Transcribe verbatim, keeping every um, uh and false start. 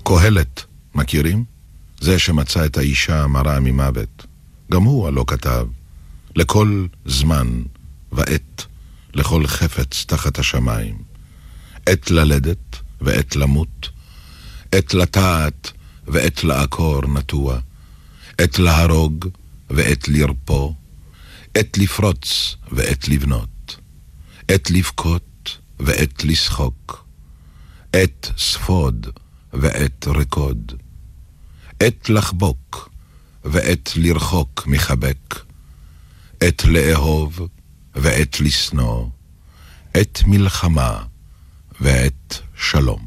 קהלת, מכירים? זה שמצא את האישה המרה ממוות. גם הוא הלא כתב, לכל זמן ועת, לכל חפץ תחת השמיים. עת ללדת ועת למות, עת לטעת ועת לעקור נטוע, עת להרוג ועת לרפוא, עת לפרוץ ועת לבנות, עת לבכות ועת לשחוק, עת ספוד ועת רקוד, עת לחבוק ועת לרחוק מחבק, עת לאהוב ועת לשנוא, עת מלחמה ועת שלום.